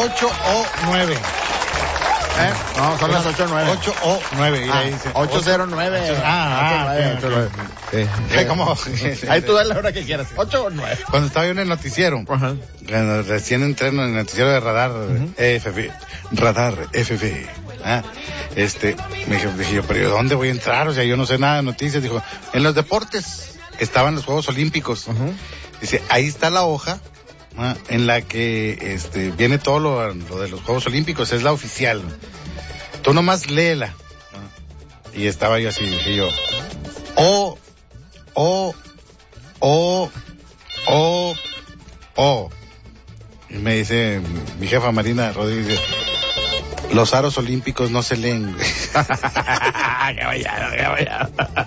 8 o 9. No, son las 8 o 9. 8 o 9. Y ahí dice 809. ¿Cómo? Ahí tú das la hora que quieras. 8 o 9. Cuando estaba yo en el noticiero, cuando recién entré en el noticiero de Radar FB, me dije yo, pero ¿dónde voy a entrar? O sea, yo no sé nada de noticias. Dijo, en los deportes estaban los Juegos Olímpicos. Dice, ahí está la hoja en la que viene todo lo de los Juegos Olímpicos, es la oficial. Tú nomás léela. Y estaba yo así, dije yo, Y me dice mi jefa Marina Rodríguez, los aros olímpicos no se leen. Qué vaya.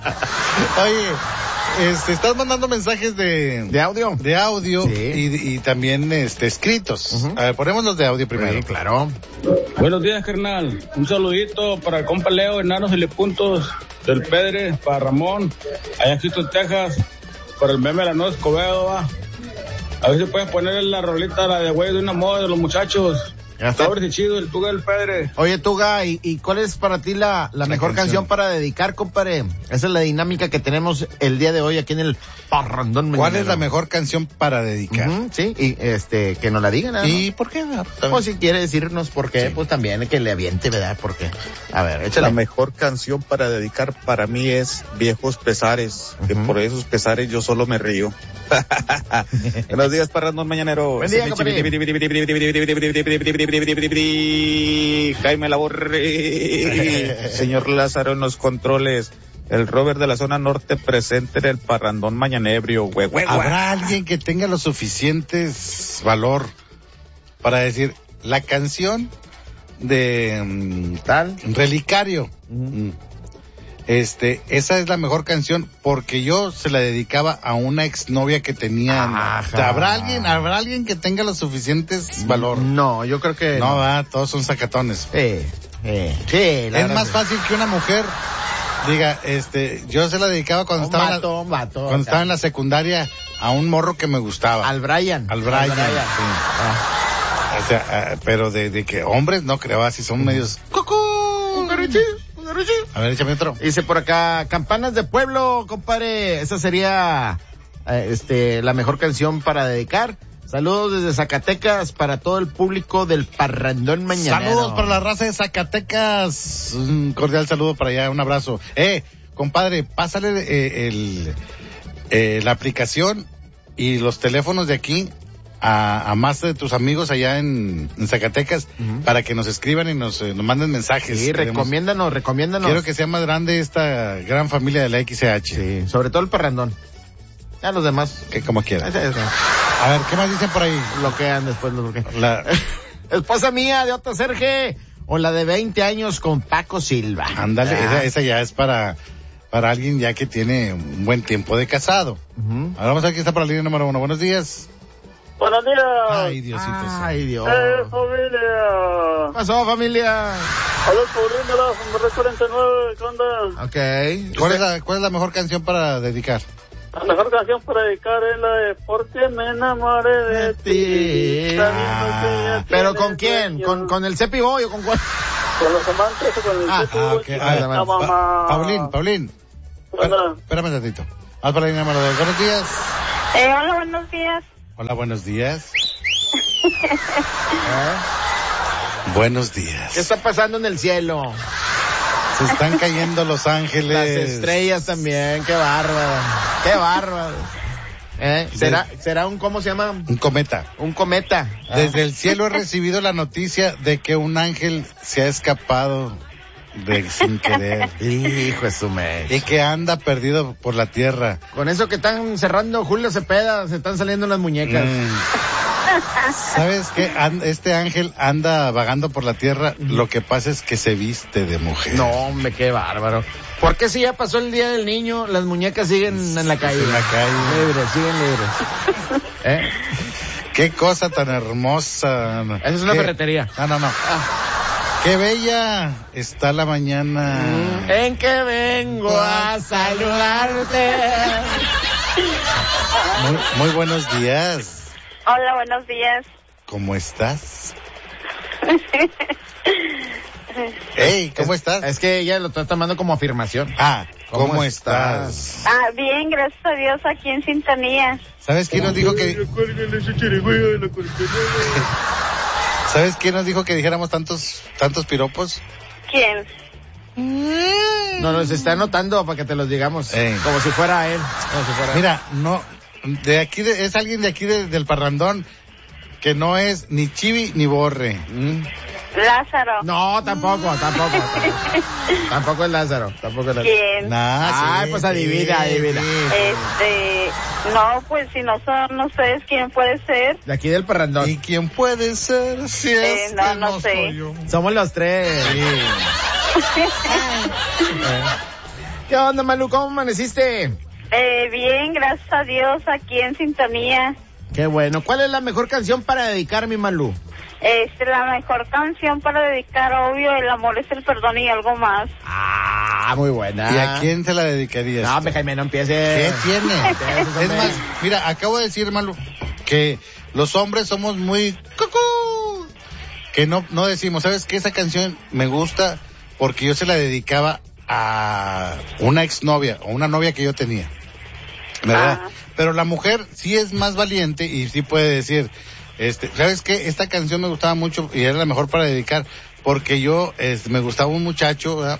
Oye, estás mandando mensajes de audio. De audio, sí. y también escritos. A ver, ponemos los de audio primero. Sí, claro. Buenos días, carnal. Un saludito para el compa Leo, Enanos y Puntos del Pedre, para Ramón, allá en Houston, Texas, para el meme de la Nueva Escobedo, va. A ver si puedes ponerle la rolita, la de güey de una moda de los muchachos. Sobre chido, el Tuga del Pedre. Oye, Tuga, ¿y cuál es para ti la mejor canción para dedicar, compadre? Esa es la dinámica que tenemos el día de hoy aquí en el Parrandón Mañanero. ¿Cuál es la mejor canción para dedicar? Sí, y que nos la digan, ¿no? ¿Y por qué? Pues si quiere decirnos por qué, pues también que le aviente, ¿verdad? Porque, a ver, échale. La mejor canción para dedicar para mí es Viejos Pesares, que por esos pesares yo solo me río. Buenos días, Parrandón Mañanero. Buen día, Jaime Laborre. Señor Lázaro en los controles. El Robert de la zona norte presente en el Parrandón Mañanebrio. ¿Habrá alguien que tenga lo suficientes valor para decir la canción de tal Relicario? Esa es la mejor canción porque yo se la dedicaba a una exnovia que tenía. ¿Habrá alguien que tenga los suficientes valor? No, yo creo que no. Todos son sacatones. Sí, es más fácil que una mujer diga, yo se la dedicaba cuando estaba estaba en la secundaria a un morro que me gustaba. Al Brian. Sí. O sea, pero de que hombres no creo, así son medios. A ver, échame otro. Dice por acá, Campanas de Pueblo, compadre. Esa sería la mejor canción para dedicar. Saludos desde Zacatecas para todo el público del Parrandón Mañanero. Saludos para la raza de Zacatecas. Un cordial saludo para allá, un abrazo. Compadre, pásale la aplicación y los teléfonos de aquí a más de tus amigos allá en Zacatecas para que nos escriban y nos manden mensajes. Sí, recomiéndanos. Quiero que sea más grande esta gran familia de la XH. Sí, sobre todo el Parrandón. Ya los demás. Que como quieran. A ver, ¿qué más dicen por ahí? Bloquean después, la esposa mía de Otto Serge, o la de 20 años con Paco Silva. Ándale, esa ya es para alguien ya que tiene un buen tiempo de casado. Ahora vamos a ver quién está por la línea número 1. Buenos días. Buenos días. Ay, Diosito. Ay, Dios. Familia. ¿Qué pasó, familia? Hola, Paulín de la 49, ¿qué onda? Ok. ¿Cuál es la mejor canción para dedicar? La mejor canción para dedicar es la de Porque me enamoré de ti. ¿Pero con quién? ¿Con el Cepi Boy o con cuál? Con los amantes o con el Cepi Boy. Okay. Paulín. Espérame un ratito. Vamos para la línea número 2. Buenos días. Hola, buenos días. Hola, buenos días. Buenos días. ¿Qué está pasando en el cielo? Se están cayendo los ángeles. Las estrellas también, qué bárbaro. ¿Será un, cómo se llama? Un cometa. Un cometa. Desde el cielo he recibido la noticia de que un ángel se ha escapado sin querer. Hijo de su mes. Y que anda perdido por la tierra. Con eso que están cerrando Julio Cepeda, se están saliendo las muñecas. ¿Sabes qué? Este ángel anda vagando por la tierra. Lo que pasa es que se viste de mujer. No, hombre, qué bárbaro. ¿Por qué si ya pasó el Día del Niño, las muñecas siguen en la calle? En la calle. Siguen libres. Qué cosa tan hermosa. Esa es una ferretería. No. Qué bella está la mañana. En que vengo a saludarte. Muy buenos días. Hola, buenos días. ¿Cómo estás? Hey, ¿cómo estás? Es que ella lo está tomando como afirmación. Ah, ¿cómo estás? Ah, bien, gracias a Dios, aquí en sintonía. ¿Sabes quién nos dijo que... ¿Sabes quién nos dijo que dijéramos tantos piropos? ¿Quién? No, nos está anotando para que te los digamos. Como si fuera él. Mira, no, es alguien de aquí del Parrandón que no es ni Chivi ni Borre. Lázaro. No, tampoco. Tampoco es Lázaro. ¿Quién? Ay, pues adivina. No, pues si no son ustedes, ¿quién puede ser? De aquí del Parrandón. ¿Y quién puede ser si es que no sé. soy yo? Somos los tres. ¿Qué onda, Malu? ¿Cómo amaneciste? Bien, gracias a Dios, aquí en sintonía. Qué bueno. ¿Cuál es la mejor canción para dedicar, mi Malu? La mejor canción para dedicar, obvio, el amor es el perdón y algo más. Ah, muy buena. ¿Y a quién se la dedicarías? No, Jaime, no empieces. ¿Qué tiene? Es más, mira, acabo de decir, Malu, que los hombres somos muy cucú, que no decimos, ¿sabes qué? Esa canción me gusta porque yo se la dedicaba a una exnovia o una novia que yo tenía, ¿verdad? Pero la mujer sí es más valiente y sí puede decir, ¿sabes qué? Esta canción me gustaba mucho y era la mejor para dedicar porque yo, me gustaba un muchacho, ¿verdad?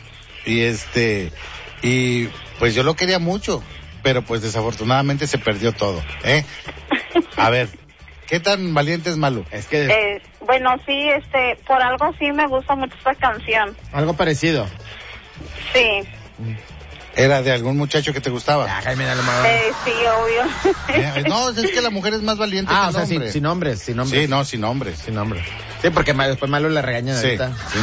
Y pues yo lo quería mucho, pero pues desafortunadamente se perdió todo, A ver, ¿qué tan valiente es Malu? Es que... bueno, sí, por algo sí me gusta mucho esta canción. Algo parecido. Sí. ¿Era de algún muchacho que te gustaba? Jaime, dale más. Sí, obvio. No, es que la mujer es más valiente que el hombre. Sin nombres. Sí, no, sin nombres. Sí, porque después Malu le regaña de ahorita. Sí,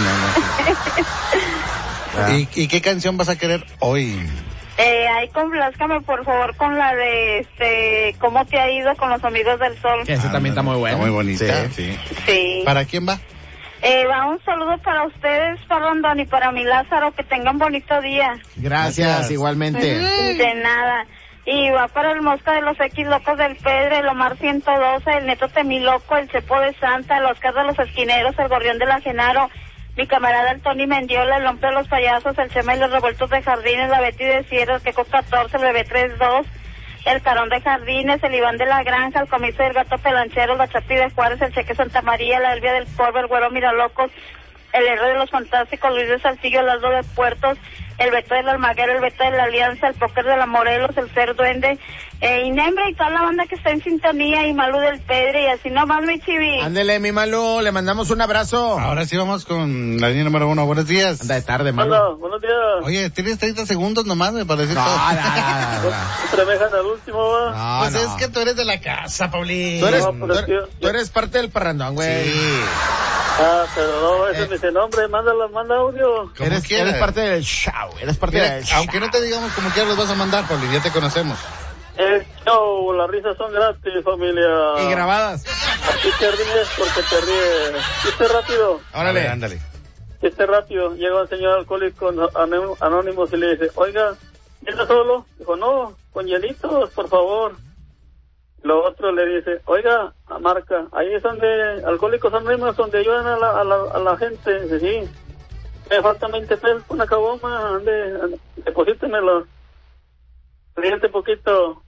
no. ¿Y qué canción vas a querer hoy? Ahí complázcame, por favor, con la de, ¿cómo te ha ido con los amigos del sol? Que esa también está muy buena. Está muy bonita, sí. ¿Para quién va? Va un saludo para ustedes, Parrandón, y para mi Lázaro, que tengan bonito día. Gracias, igualmente. De nada. Y va para el Mosca de los X Locos del Pedre, el Omar 112, el Neto Temiloco, el Cepo de Santa, el Oscar de los Esquineros, el Gorrión de la Genaro, mi camarada el Tony Mendiola, el Hombre de los Payasos, el Chema y los Revueltos de Jardines, la Betty de Sierra, el Queco 14, el Bebé 32, el Carón de Jardines, el Iván de la Granja, el Comiso del Gato Pelanchero, la Chapi de Juárez, el Cheque Santa María, la Elvia del Corvo, el Güero Miralocos, el Héroe de los Fantásticos, Luis de Saltillo, el Aldo de Puertos, el Beto del Almaguero, el Beto de la Alianza, el Póker de la Morelos, el Ser Duende, Inembre y toda la banda que está en sintonía, y Malu del Pedre, y así nomás, mi Chivi. Ándele, mi Malu, le mandamos un abrazo. Ahora sí vamos con la línea número 1. Buenos días. Anda de tarde, Malu. Hola, buenos días. Oye, tienes 30 segundos nomás, me parece. No. Siempre me dejan al último, va. Pues es que tú eres de la casa, Paulín. Tú eres parte del Parrandón, güey. Sí. Pero no, ese es mi nombre, manda audio. Eres parte del show, Aunque no te digamos como quieras, los vas a mandar, Paulín, ya te conocemos. El show, las risas son gratis, familia. Y grabadas. Aquí te ríes porque te ríes. Chiste rápido. Órale. Ándale. Chiste rápido. Llega un señor alcohólico anónimo y le dice, oiga, ¿está solo? Dijo, no, con hielitos, por favor. Lo otro le dice, oiga, marca, ahí es donde Alcohólicos Anónimos, donde ayudan a la gente. Dice, sí, me faltan 20 pesos por una caboma, deposítemelo. Siguiente poquito.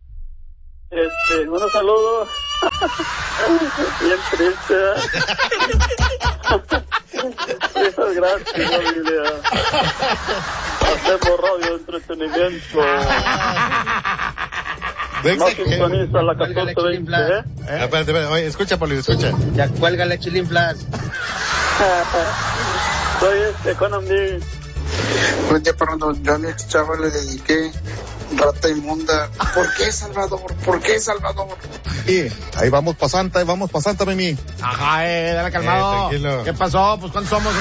Unos saludos. Bien triste. Muchas gracias, familia. Hacemos radio entretenimiento. No sintoniza la 1420, Espérate, oye, escucha, Paulín, escucha. Ya cuélgale, Chilinflas. Soy Economy. Buen día, Parrandón. Yo a mi ex chava le dediqué Rata Inmunda. ¿Por qué, Salvador? ¿Por qué, Salvador? Sí, ahí vamos pa' Santa, Mimi. Ajá, dale calmado. Tranquilo. ¿Qué pasó? Pues, ¿cuántos somos?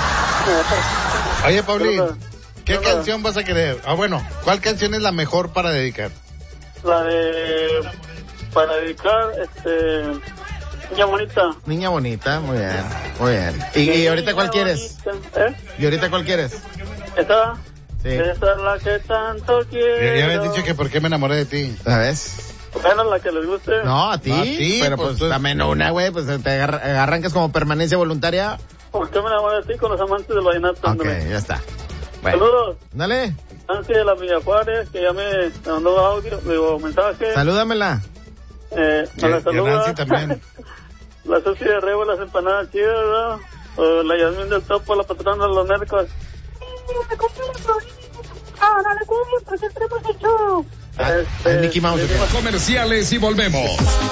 Oye, Paulín, ¿qué canción vas a querer? Bueno, ¿cuál canción es la mejor para dedicar? La de... Para dedicar, Niña Bonita. Niña Bonita, muy bien, muy bien. ¿Y ahorita cuál quieres? ¿Y ahorita cuál quieres? ¿Esa? Sí. Esa es la que tanto quiero. Ya habías dicho que por qué me enamoré de ti. ¿Sabes? Bueno, la que les guste. No, a ti, pero pues también una, güey, pues te arrancas como permanencia voluntaria. ¿Por qué me enamoré de ti con los amantes del vallenato? Ok, ya está. Bueno. Saludos. Dale. Nancy de la Villa Juárez, que ya me mandó audio, digo, mensaje. Salúdamela. Me la saluda. Nancy también. La Susi de Rebo, las empanadas chidas, ¿no? O la Yasmín del Topo, la patrona de los nercos. Me compré la no le cuiden, porque tenemos el show. Mickey Mouse. Comerciales y volvemos.